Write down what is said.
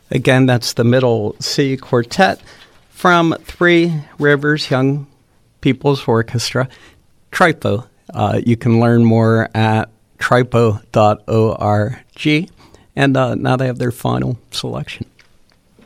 Again, that's the Middle C Quartet from Three Rivers Young People's Orchestra, Tripo. You can learn more at tripo.org. And now they have their final selection.